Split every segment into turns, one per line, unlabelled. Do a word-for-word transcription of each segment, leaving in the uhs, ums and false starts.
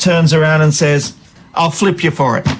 just turns around and says, I'll flip you for it.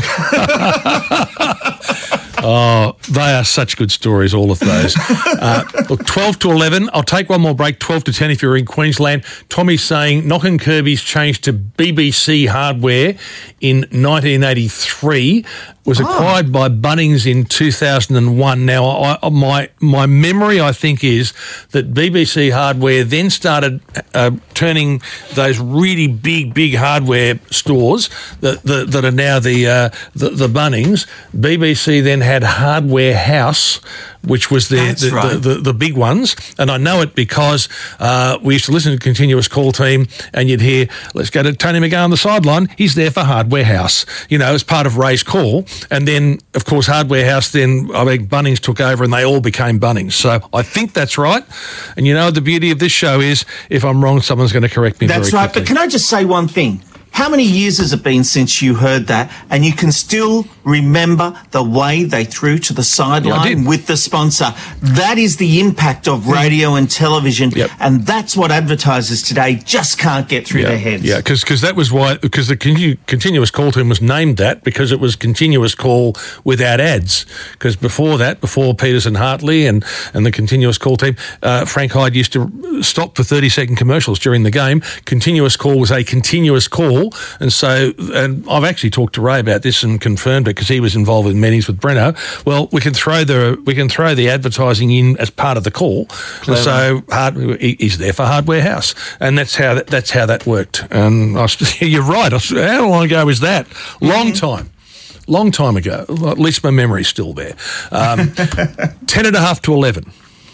Oh, they are such good stories, all of those. Uh, look, twelve to eleven. I'll take one more break. twelve to ten if you're in Queensland. Tommy's saying Knock and Kirby's changed to B B C Hardware in nineteen eighty-three. Was acquired oh. by Bunnings in two thousand one. Now, I, my my memory, I think, is that B B C Hardware then started uh, turning those really big, big hardware stores that that, that are now the, uh, the the Bunnings. B B C then had Hardware House, which was the the,
right.
the, the the big ones. And I know it because uh, we used to listen to Continuous Call Team, and you'd hear, let's go to Tony McGowan on the sideline. He's there for Hardware House, you know, as part of Ray's call. And then, of course, Hardware House, then I think Bunnings took over and they all became Bunnings. So I think that's right. And you know, the beauty of this show is if I'm wrong, someone's going to correct me
That's
very
right.
quickly.
But can I just say one thing? How many years has it been since you heard that and you can still remember the way they threw to the sideline
yeah,
with the sponsor? That is the impact of radio and television,
yep.
and that's what advertisers today just can't get through
yeah,
their heads.
Yeah, because that was why, because the continu- Continuous Call Team was named that because it was continuous call without ads. Because before that, before Peters and Hartley and, and the Continuous Call Team, uh, Frank Hyde used to stop for thirty-second commercials during the game. Continuous Call was a continuous call. And so, and I've actually talked to Ray about this and confirmed it because he was involved in meetings with Breno. Well, we can throw the we can throw the advertising in as part of the call. Clever. And so, hard, he's there for Hardware House, and that's how that, that's how that worked. And I was, you're right. I was, how long ago was that? Long mm-hmm. time. Long time ago. At least my memory's still there. Um, ten and a half to eleven.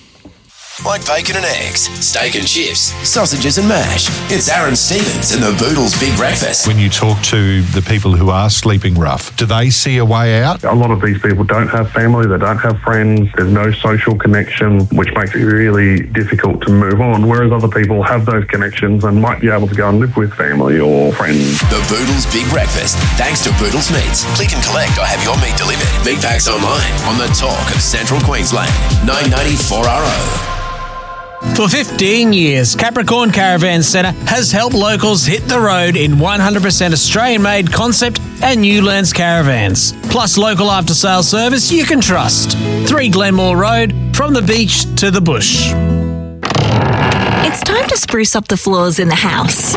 Like bacon and eggs, steak and chips, sausages and mash. It's Aaron Stevens and the Boodles Big Breakfast.
When you talk to the people who are sleeping rough, do they see a way out?
A lot of these people don't have family, they don't have friends, there's no social connection, which makes it really difficult to move on, whereas other people have those connections and might be able to go and live with family or friends.
The Boodles Big Breakfast, thanks to Boodles Meats. Click and collect or have your meat delivered. Meat packs online on the talk of Central Queensland. nine ninety-four R O.
For fifteen years, Capricorn Caravan Centre has helped locals hit the road in one hundred percent Australian-made concept and Newlands caravans. Plus local after-sales service you can trust. three Glenmore Road, from the beach to the bush.
It's time to spruce up the floors in the house.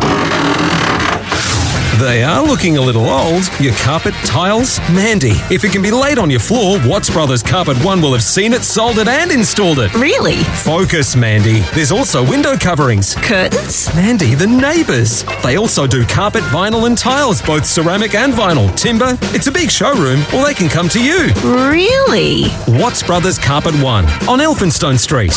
They are looking a little old. Your carpet, tiles, Mandy. If it can be laid on your floor, Watts Brothers Carpet One will have seen it, sold it and installed it.
Really?
Focus, Mandy. There's also window coverings.
Curtains?
Mandy, the neighbours. They also do carpet, vinyl and tiles, both ceramic and vinyl. Timber. It's a big showroom, or they can come to you.
Really?
Watts Brothers Carpet One on Elphinstone Street.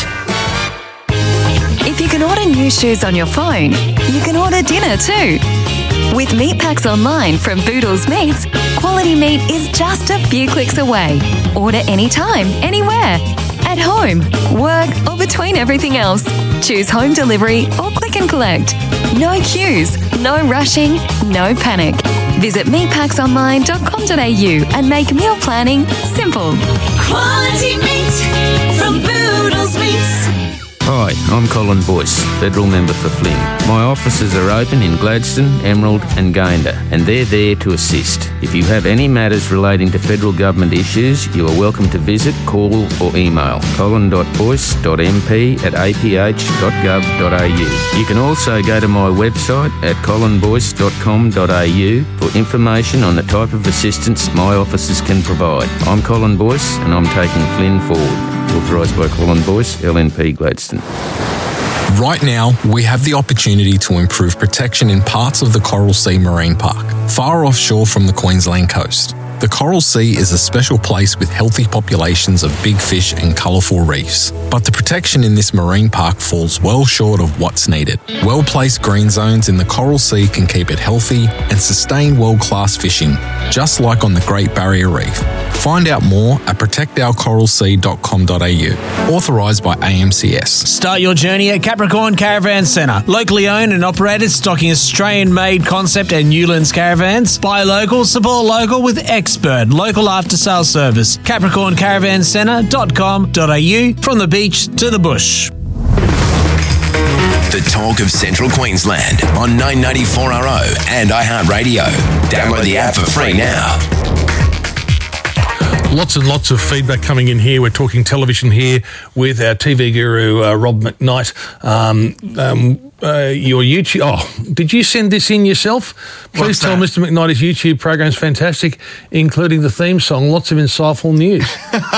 If you can order new shoes on your phone, you can order dinner too. With meat packs online from Boodles Meats, quality meat is just a few clicks away. Order anytime, anywhere. At home, work, or between everything else. Choose home delivery or click and collect. No queues, no rushing, no panic. Visit meat packs online dot com dot a u and make meal planning simple.
Quality meat from Boodles Meats.
Hi, I'm Colin Boyce, Federal Member for Flynn. My offices are open in Gladstone, Emerald and Gayndah, and they're there to assist. If you have any matters relating to federal government issues, you are welcome to visit, call or email colin dot boyce dot m p at a p h dot gov dot a u. You can also go to my website at colin boyce dot com dot a u for information on the type of assistance my offices can provide. I'm Colin Boyce and I'm taking Flynn forward. Authorised by Colin Boyce, L N P Gladstone.
Right now, we have the opportunity to improve protection in parts of the Coral Sea Marine Park, far offshore from the Queensland coast. The Coral Sea is a special place with healthy populations of big fish and colourful reefs. But the protection in this marine park falls well short of what's needed. Well-placed green zones in the Coral Sea can keep it healthy and sustain world-class fishing, just like on the Great Barrier Reef. Find out more at protect our coral sea dot com dot a u. Authorised by A M C S.
Start your journey at Capricorn Caravan Centre. Locally owned and operated, stocking Australian-made concept and Newlands caravans. Buy local, support local with expert local after-sales service. capricorn caravan centre dot com dot a u, from the beach to the bush.
The talk of Central Queensland on nine ninety-four R O and iHeartRadio. Download the app for free now.
Lots and lots of feedback coming in here. We're talking television here with our T V guru, uh, Rob McKnight. Um, um, uh, your YouTube... Oh, did you send this in yourself? Please
What's
tell
that?
Mister McKnight his YouTube program is fantastic, including the theme song. Lots of insightful news.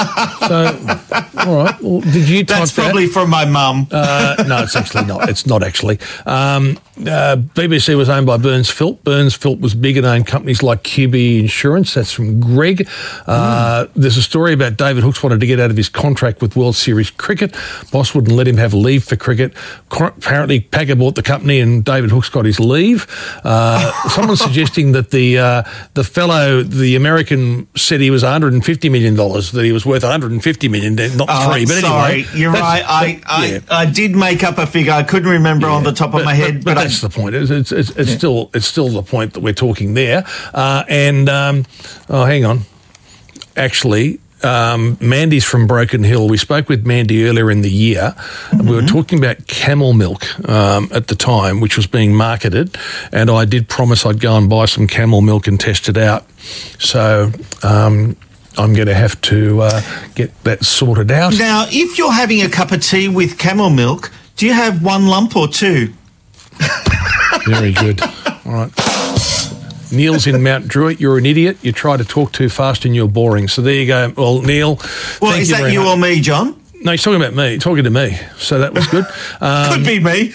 So, all right. Well, did you type
That's
that?
probably from my mum.
Uh, no, it's actually not. It's not actually. Um, uh, B B C was owned by Burns Philt. Burns Philt was big and owned companies like Q B Insurance. That's from Greg. Uh, mm. There's a story about David Hooks wanted to get out of his contract with World Series cricket. Boss wouldn't let him have leave for cricket. Apparently, Packer bought the company and David Hooks got his leave. Uh, someone's suggesting that the uh, the fellow, the American, said he was one hundred fifty million dollars, that he was worth one hundred fifty million dollars, not
Oh,
three. But
sorry,
anyway,
you're right. I, I,
yeah.
I did make up a figure. I couldn't remember
Yeah,
on the top
but,
of my head,
but,
but,
but
I,
that's the point. It's, it's, it's, it's
Yeah.
still it's still the point that we're talking there. Uh, and um, oh, hang on, actually. Um, Mandy's from Broken Hill. We spoke with Mandy earlier in the year. Mm-hmm. We were talking about camel milk um, at the time, which was being marketed, and I did promise I'd go and buy some camel milk and test it out. So um, I'm going to have to uh, get that sorted out.
Now, if you're having a cup of tea with camel milk, do you have one lump or two?
Very good. All right. Neil's in Mount Druitt. You're an idiot. You try to talk too fast and you're boring. So there you go. Well, Neil,
Well,
thank
is
you
that
very
you
much.
or me, John?
No, he's talking about me. Talking to me. So that was good. Um,
Could be me.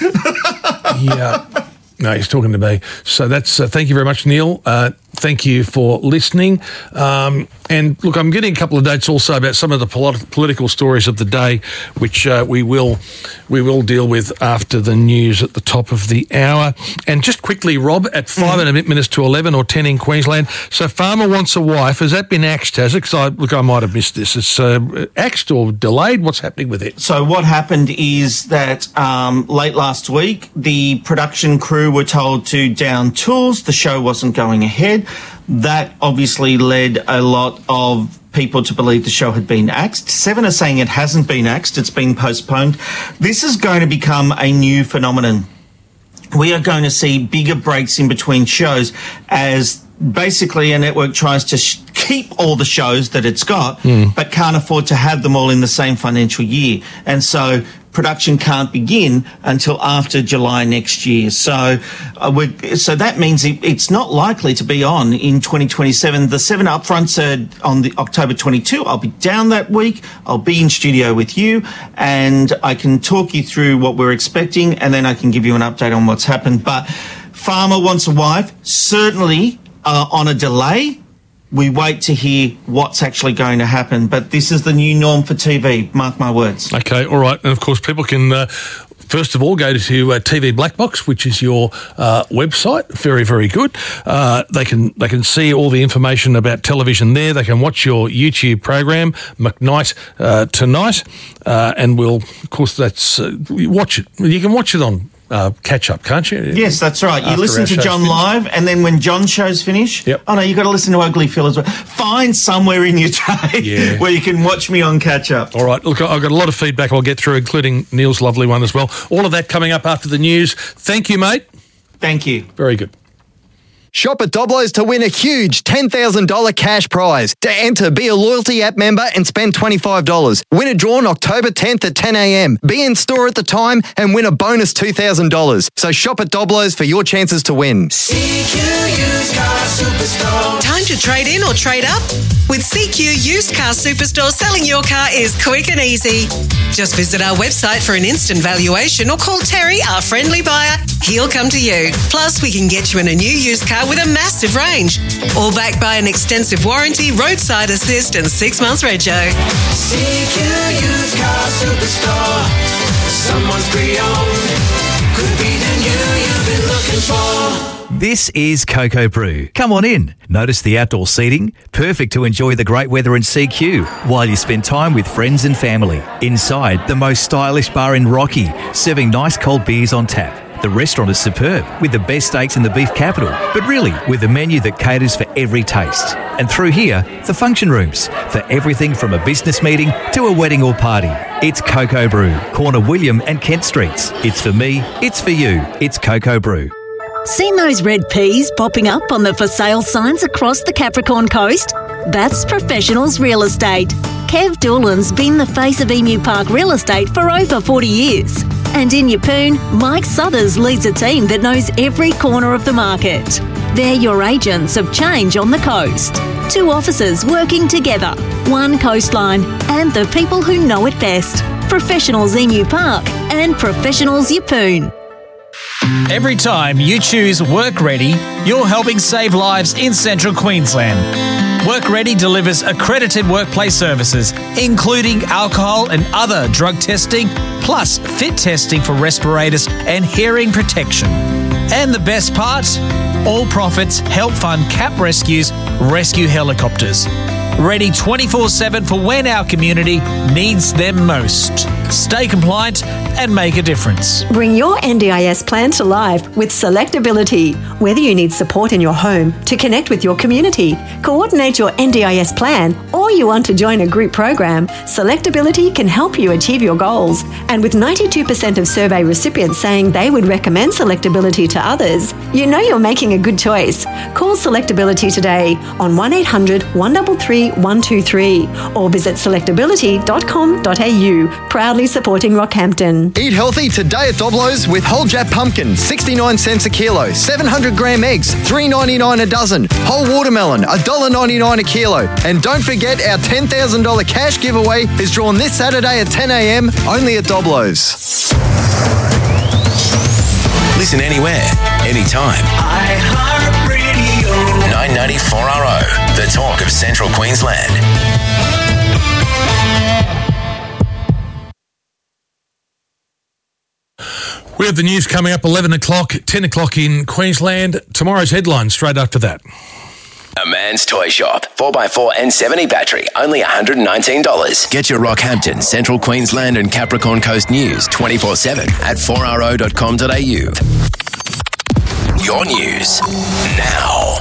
yeah. No, he's talking to me. So that's, uh, thank you very much, Neil. Uh, thank you for listening. Um, and look, I'm getting a couple of dates also about some of the polit- political stories of the day, which uh, we will we will deal with after the news at the top of the hour. And just quickly, Rob, at five mm. and a bit minutes to eleven or ten in Queensland. So Farmer Wants a Wife. Has that been axed, has it? Because I, look, I might have missed this. It's uh, axed or delayed? What's happening with it?
So what happened is that um, late last week, the production crew were told to down tools. The show wasn't going ahead. That obviously led a lot of people to believe the show had been axed. Seven are saying it hasn't been axed. It's been postponed. This is going to become a new phenomenon. We are going to see bigger breaks in between shows as basically a network tries to sh- keep all the shows that it's got, mm. but can't afford to have them all in the same financial year. And so production can't begin until after July next year. So uh, we're, so that means it, it's not likely to be on in twenty twenty-seven. The Seven Upfronts are on the October twenty-second. I'll be down that week. I'll be in studio with you and I can talk you through what we're expecting and then I can give you an update on what's happened. But Farmer Wants a Wife, certainly uh, on a delay. We wait to hear what's actually going to happen. But this is the new norm for T V, mark my words.
Okay, all right. And, of course, people can, uh, first of all, go to uh, T V Black Box, which is your uh, website. Very, very good. Uh, they can they can see all the information about television there. They can watch your YouTube program, McKnight uh, Tonight. Uh, and we'll, of course, that's, uh, watch it. You can watch it on Uh, catch up, can't you?
Yes, that's right. You
After
listen
our
to
show's
John
finished.
live, and then when John's shows finish,
Yep.
oh no, you've got to listen to Ugly Phil as well. Find somewhere in your day
Yeah.
where you can watch me on catch up.
All right. Look, I've got a lot of feedback I'll get through, including Neil's lovely one as well. All of that coming up after the news. Thank you, mate.
Thank you.
Very good.
Shop at Doblo's to win a huge ten thousand dollars cash prize. To enter, be a loyalty app member and spend twenty-five dollars. Winner drawn October tenth at ten a.m. Be in store at the time and win a bonus two thousand dollars. So shop at Doblo's for your chances to win.
C Q Used Car Superstore.
Time to trade in or trade up? With C Q Used Car Superstore, selling your car is quick and easy. Just visit our website for an instant valuation or call Terry, our friendly buyer. He'll come to you. Plus, we can get you in a new used car with a massive range. All backed by an extensive warranty, roadside assist and six months rego.
C Q Used Car Superstore. Someone's pre-owned. Could be the new you've been looking for.
This is Cocoa Brew. Come on in. Notice the outdoor seating, perfect to enjoy the great weather in C Q while you spend time with friends and family. Inside, the most stylish bar in Rocky, serving nice cold beers on tap. The restaurant is superb, with the best steaks in the beef capital, but really with a menu that caters for every taste. And through here, the function rooms, for everything from a business meeting to a wedding or party. It's Cocoa Brew, corner William and Kent Streets. It's for me, it's for you, it's Cocoa Brew.
Seen those red peas popping up on the for sale signs across the Capricorn coast? That's Professionals Real Estate. Kev Doolan's been the face of Emu Park Real Estate for over forty years. And in Yeppoon, Mike Suthers leads a team that knows every corner of the market. They're your agents of change on the coast. Two officers working together, one coastline, and the people who know it best. Professionals Emu Park and Professionals Yeppoon.
Every time you choose Work Ready, you're helping save lives in Central Queensland. Work Ready delivers accredited workplace services, including alcohol and other drug testing, plus fit testing for respirators and hearing protection. And the best part? All profits help fund C A P Rescue's rescue helicopters. Ready twenty-four seven for when our community needs them most. Stay compliant and make a difference.
Bring your N D I S plan to life with Selectability. Whether you need support in your home to connect with your community, coordinate your N D I S plan, or you want to join a group program, Selectability can help you achieve your goals. And with ninety-two percent of survey recipients saying they would recommend Selectability to others, you know you're making a good choice. Call Selectability today on one eight hundred, one three three, one two three or visit selectability dot com dot a u. Proudly supporting Rockhampton.
Eat healthy today at Doblo's with whole Jap pumpkin, sixty-nine cents a kilo, seven hundred gram eggs, three ninety-nine a dozen, whole watermelon, one dollar ninety-nine a kilo. And don't forget our ten thousand dollars cash giveaway is drawn this Saturday at ten a m only at Doblo's.
Listen anywhere, anytime.
iHeartRadio.
nine ninety-four R O, the talk of Central Queensland.
We have the news coming up eleven o'clock, ten o'clock in Queensland. Tomorrow's headline straight after that.
A Man's Toy Shop. four by four and seventy battery. Only one hundred nineteen dollars. Get your Rockhampton, Central Queensland and Capricorn Coast news twenty-four seven at four r o dot com dot a u. Your news now.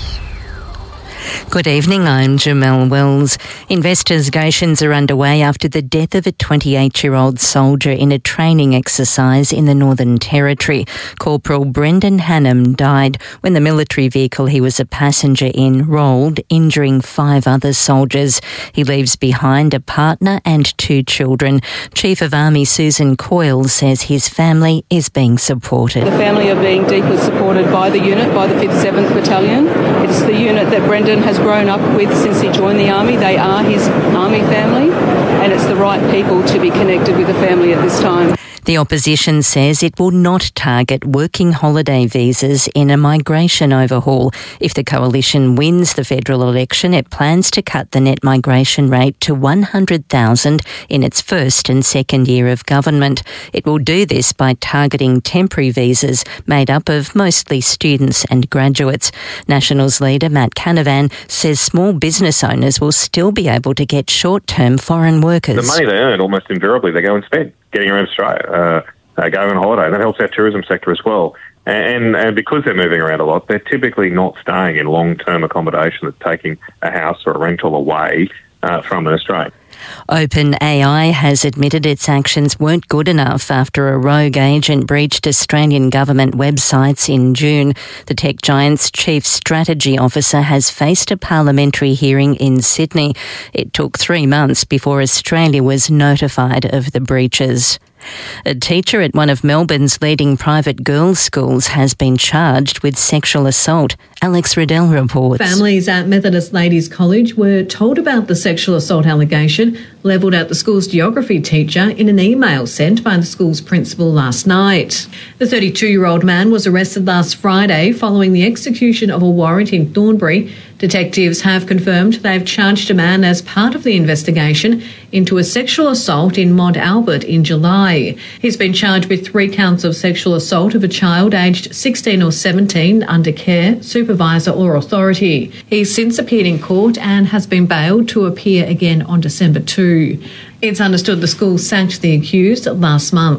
Good evening, I'm Jamelle Wells. Investigations are underway after the death of a twenty-eight-year-old soldier in a training exercise in the Northern Territory. Corporal Brendan Hannam died when the military vehicle he was a passenger in rolled, injuring five other soldiers. He leaves behind a partner and two children. Chief of Army Susan Coyle says his family is being supported.
The family are being deeply supported by the unit, by the fifth seventh Battalion. It's the unit that Brendan has grown up with since he joined the Army. They are his Army family, and it's the right people to be connected with the family at this time.
The opposition says it will not target working holiday visas in a migration overhaul. If the coalition wins the federal election, it plans to cut the net migration rate to one hundred thousand in its first and second year of government. It will do this by targeting temporary visas made up of mostly students and graduates. Nationals leader Matt Canavan says small business owners will still be able to get short-term foreign workers.
The money they earn, almost invariably, they go and spend. Getting around Australia, uh, uh, going on holiday. That helps our tourism sector as well. And, and because they're moving around a lot, they're typically not staying in long-term accommodation that's taking a house or a rental away uh, from an Australian.
OpenAI has admitted its actions weren't good enough after a rogue agent breached Australian government websites in June. The tech giant's chief strategy officer has faced a parliamentary hearing in Sydney. It took three months before Australia was notified of the breaches. A teacher at one of Melbourne's leading private girls' schools has been charged with sexual assault. Alex Riddell reports.
Families at Methodist Ladies College were told about the sexual assault allegation levelled at the school's geography teacher in an email sent by the school's principal last night. The thirty-two-year-old man was arrested last Friday following the execution of a warrant in Thornbury. Detectives have confirmed they've charged a man as part of the investigation into a sexual assault in Mont Albert in July. He's been charged with three counts of sexual assault of a child aged sixteen or seventeen under care, supervisor or authority. He's since appeared in court and has been bailed to appear again on December second. It's understood the school sacked the accused last month.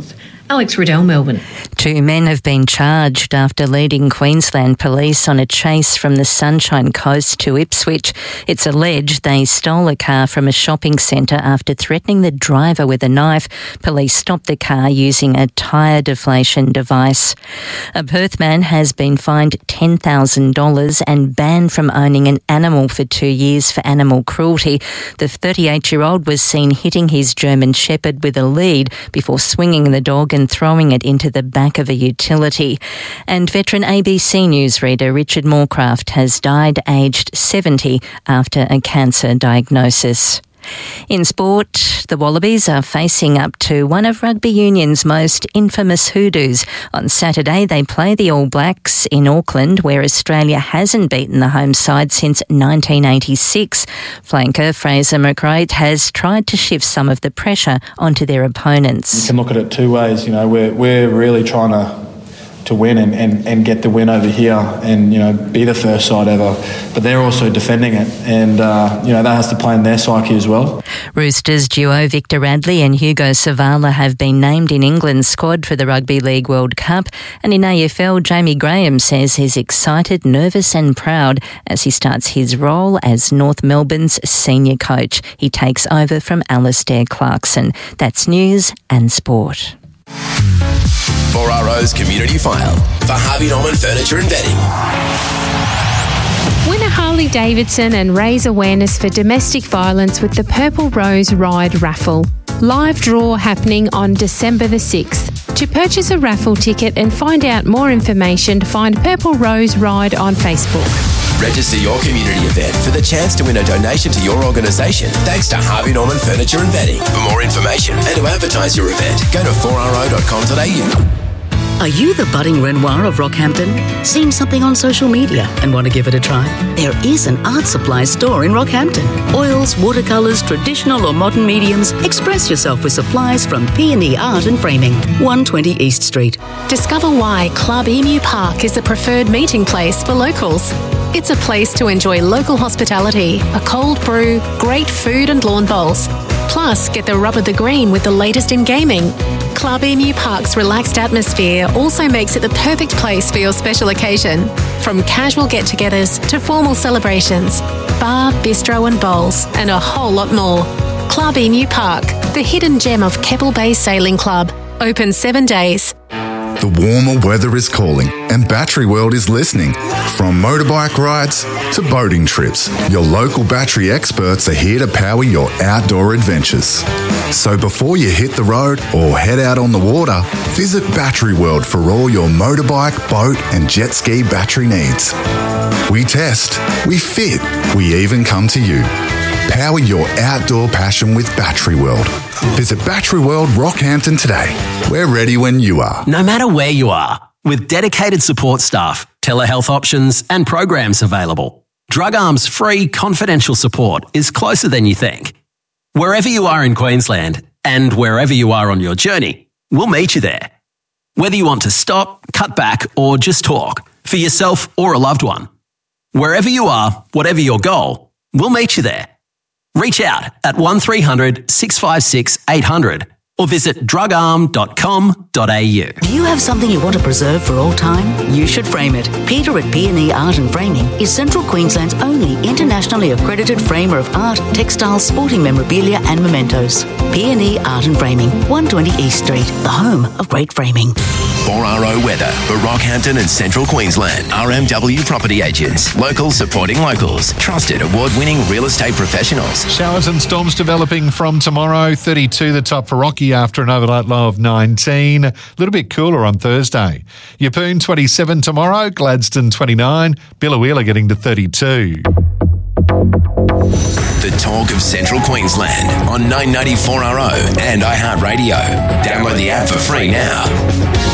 Alex Riddell, Melbourne.
Two men have been charged after leading Queensland police on a chase from the Sunshine Coast to Ipswich. It's alleged they stole a car from a shopping centre after threatening the driver with a knife. Police stopped the car using a tyre deflation device. A Perth man has been fined ten thousand dollars and banned from owning an animal for two years for animal cruelty. The thirty-eight-year-old was seen hitting his German Shepherd with a lead before swinging the dog and throwing it into the back of a utility. And veteran A B C newsreader Richard Moorcraft has died aged seventy after a cancer diagnosis. In sport, the Wallabies are facing up to one of rugby union's most infamous hoodoos. On Saturday, they play the All Blacks in Auckland, where Australia hasn't beaten the home side since nineteen eighty-six. Flanker Fraser McRae has tried to shift some of the pressure onto their opponents.
You can look at it two ways. You know, we're we're really trying to to win and, and, and get the win over here and, you know, be the first side ever. But they're also defending it and, uh, you know, that has to play in their psyche as well.
Roosters duo Victor Radley and Hugo Savala have been named in England's squad for the Rugby League World Cup. And in A F L, Jamie Graham says he's excited, nervous and proud as he starts his role as North Melbourne's senior coach. He takes over from Alistair Clarkson. That's news and sport.
four R O's Community File for Harvey Norman Furniture and Bedding.
Win a Harley Davidson and raise awareness for domestic violence with the Purple Rose Ride raffle. Live draw happening on December the sixth. To purchase a raffle ticket and find out more information, find Purple Rose Ride on Facebook.
Register your community event for the chance to win a donation to your organisation thanks to Harvey Norman Furniture and Bedding. For more information and to advertise your event, go to four r o dot com dot a u.
Are you the budding Renoir of Rockhampton? Seen something on social media and want to give it a try? There is an art supply store in Rockhampton. Oils, watercolours, traditional or modern mediums. Express yourself with supplies from P and E Art and Framing, one twenty East Street.
Discover why Club Emu Park is the preferred meeting place for locals. It's a place to enjoy local hospitality, a cold brew, great food and lawn bowls. Plus, get the rub of the green with the latest in gaming. Club Emu Park's relaxed atmosphere also makes it the perfect place for your special occasion. From casual get-togethers to formal celebrations, bar, bistro and bowls, and a whole lot more. Club Emu Park, the hidden gem of Keppel Bay Sailing Club. Open seven days.
The warmer weather is calling and Battery World is listening. From motorbike rides to boating trips, your local battery experts are here to power your outdoor adventures. So before you hit the road or head out on the water, visit Battery World for all your motorbike, boat and jet ski battery needs. We test, we fit, we even come to you. Power your outdoor passion with Battery World. Visit Battery World Rockhampton today. We're ready when you are.
No matter where you are, with dedicated support staff, telehealth options and programs available, Drug Arm's free confidential support is closer than you think. Wherever you are in Queensland and wherever you are on your journey, we'll meet you there. Whether you want to stop, cut back or just talk, for yourself or a loved one. Wherever you are, whatever your goal, we'll meet you there. Reach out at one three hundred six five six eight hundred or visit drug arm dot com dot a u.
Do you have something you want to preserve for all time? You should frame it. Peter at P and E Art and Framing is Central Queensland's only internationally accredited framer of art, textiles, sporting memorabilia and mementos. P and E Art and Framing, one twenty East Street, the home of great framing.
four R O weather for Rockhampton and Central Queensland. R M W Property Agents. Locals supporting locals. Trusted award-winning real estate professionals.
Showers and storms developing from tomorrow. thirty-two the top for Rocky after an overnight low of nineteen. A little bit cooler on Thursday. Yeppoon twenty-seven tomorrow. Gladstone twenty-nine. Billawheeler getting to thirty-two.
The talk of Central Queensland on nine ninety-four R O and iHeartRadio. Download the app for free now.